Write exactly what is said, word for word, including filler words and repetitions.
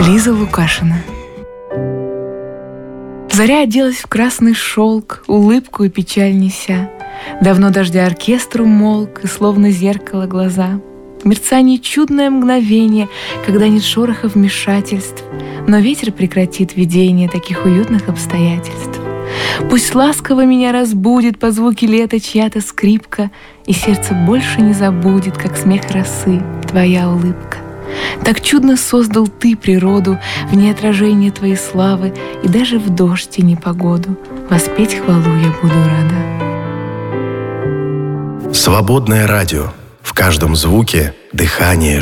Лиза Лукашина. Заря оделась в красный шелк, улыбку и печаль неся. Давно дождя оркестр умолк, и словно зеркало глаза. Мерцание — чудное мгновение, когда нет шороха вмешательств, но ветер прекратит видение таких уютных обстоятельств. Пусть ласково меня разбудит по звуке лета чья-то скрипка, и сердце больше не забудет, как смех росы, твоя улыбка. Так чудно создал ты природу, в ней отражение твоей славы, и даже в дождь и непогоду воспеть хвалу я буду рада. Свободное радио. В каждом звуке дыхание